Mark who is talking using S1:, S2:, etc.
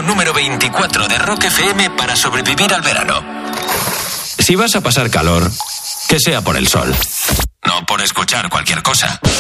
S1: consejo número 24 de Rock FM para sobrevivir al verano.
S2: Si vas a pasar calor, que sea por el sol.
S1: No por escuchar cualquier cosa.